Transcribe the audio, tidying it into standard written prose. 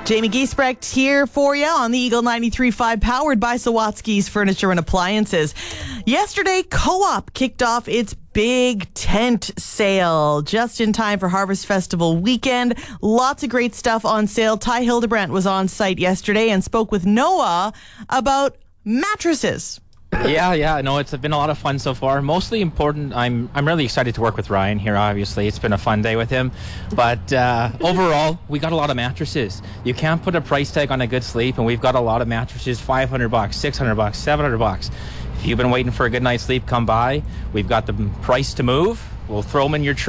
Jamie Giesbrecht here for you on the Eagle 93.5, powered by Sawatsky's Furniture and Appliances. Yesterday, Co-op kicked off its big tent sale just in time for Harvest Festival weekend. Lots of great stuff on sale. Ty Hildebrandt was on site yesterday and spoke with Noah about mattresses. Yeah. No, it's been a lot of fun so far. Mostly important, I'm really excited to work with Ryan here, obviously. It's been a fun day with him. But overall, we got a lot of mattresses. You can't put a price tag on a good sleep, and we've got a lot of mattresses, $500, $600, $700. If you've been waiting for a good night's sleep, come by. We've got the price to move. We'll throw them in your